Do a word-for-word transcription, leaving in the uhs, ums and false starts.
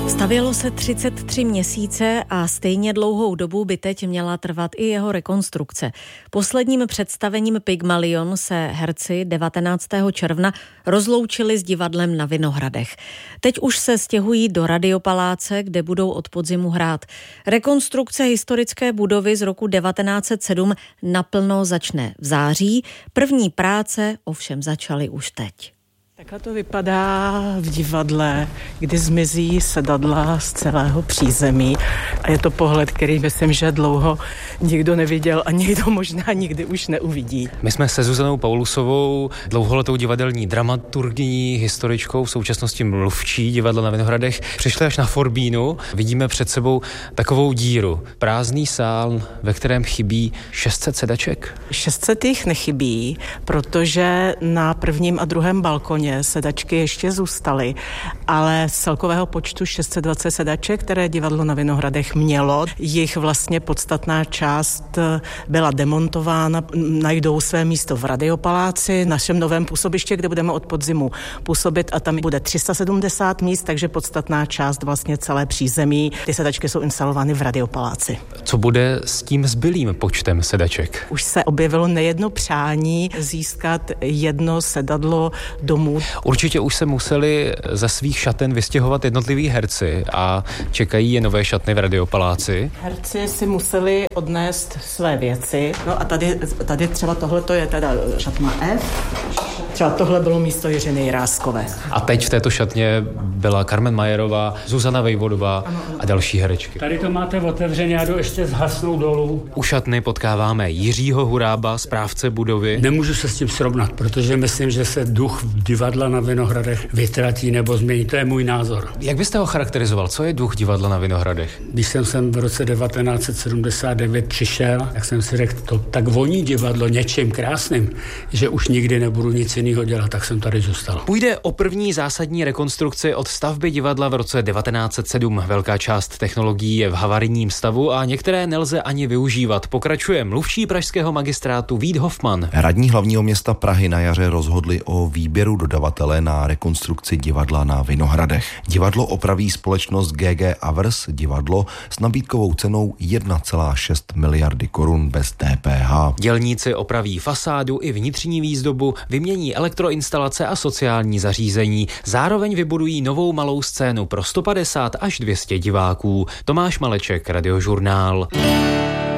Stavělo se třicet tři měsíce a stejně dlouhou dobu by teď měla trvat i jeho rekonstrukce. Posledním představením Pygmalion se herci devatenáctého června rozloučili s divadlem na Vinohradech. Teď už se stěhují do Radiopaláce, kde budou od podzimu hrát. Rekonstrukce historické budovy z roku devatenáct set sedm naplno začne v září. První práce ovšem začaly už teď. Takhle to vypadá v divadle, kdy zmizí sedadla z celého přízemí a je to pohled, který myslím, že dlouho nikdo neviděl a někdo možná nikdy už neuvidí. My jsme se Zuzanou Paulusovou, dlouholetou divadelní dramaturgyní, historičkou, v současnosti mluvčí divadla na Vinohradech, přišli až na Forbínu. Vidíme před sebou takovou díru. Prázdný sál, ve kterém chybí šest set sedaček. šest set jich nechybí, protože na prvním a druhém balkoně sedačky ještě zůstaly, ale z celkového počtu šest set dvacet sedaček, které divadlo na Vinohradech mělo, jich vlastně podstatná část byla demontována, najdou své místo v Radiopaláci, našem novém působiště, kde budeme od podzimu působit a tam bude tři sta sedmdesát míst, takže podstatná část vlastně celé přízemí. Ty sedačky jsou instalovány v Radiopaláci. Co bude s tím zbylým počtem sedaček? Už se objevilo nejedno přání získat jedno sedadlo domů. Určitě už se museli ze svých šaten vystěhovat jednotliví herci a čekají je nové šatny v Radiopaláci. Herci si museli odnést své věci. No a tady, tady třeba tohle je teda šatna F. Třeba tohle bylo místo Jiřiny Jiráskové. A teď v této šatně byla Carmen Majerová, Zuzana Vejvodová ano, ano. a další herečky. Tady to máte otevřeně, já jdu ještě zhasnout dolů. U šatny potkáváme Jiřího Hurába, správce budovy. Nemůžu se s tím srovnat, protože myslím, že se duch divadla na Vinohradech vytratí nebo změní. To je můj názor. Jak byste ho charakterizoval? Co je duch divadla na Vinohradech? Když jsem sem v roce devatenáct set sedmdesát devět přišel, tak jsem si řekl, to tak voní divadlo něčím krásným, že už nikdy nebudu nic jiného dělat, tak jsem tady zůstal. Půjde o první zásadní rekonstrukci od stavby divadla v roce devatenáct set sedm. Velká část technologií je v havarijním stavu a některé nelze ani využívat. Pokračuje mluvčí pražského magistrátu Vít Hofman. Radní hlavního města Prahy na jaře rozhodli o výběru dodavatele na rekonstrukci divadla na Vinohradech. Divadlo opraví společnost G G Avers divadlo s nabídkovou cenou jedna celá šest miliardy korun bez D P H. Dělníci opraví fasádu i vnitřní výzdobu, vymění elektroinstalace a sociální zařízení. Zároveň vybudují novou malou scénu pro sto padesát až dvě stě diváků. Tomáš Maleček, Radiožurnál.